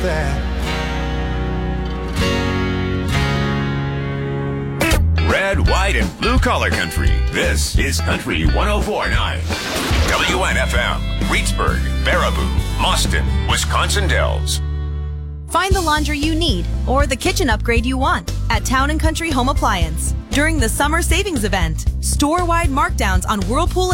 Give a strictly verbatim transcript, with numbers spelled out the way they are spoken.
that. Red, white, and blue collar country. This is Country one oh four point nine. W N F M, Reedsburg, Baraboo, Mauston, Wisconsin Dells. Find the laundry you need or the kitchen upgrade you want at Town and Country Home Appliance during the summer savings event. Store-wide markdowns on Whirlpool